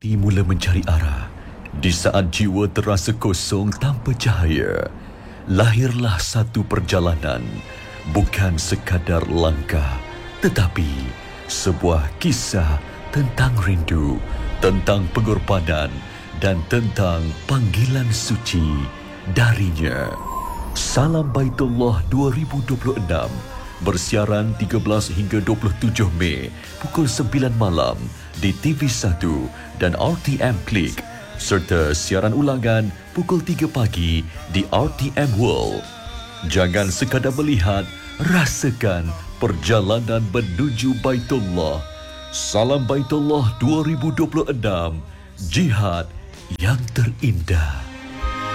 hati mula mencari arah. Di saat jiwa terasa kosong tanpa cahaya, lahirlah satu perjalanan, bukan sekadar langkah, tetapi sebuah kisah tentang rindu, tentang pengorbanan dan tentang panggilan suci darinya. Salam Baitullah 2026 bersiaran 13 hingga 27 Mei pukul 9 malam di TV1 dan RTM Klik, serta siaran ulangan pukul 3 pagi di RTM World. Jangan sekadar melihat, rasakan perjalanan menuju Baitullah. Salam Baitullah 2026, jihad yang terindah.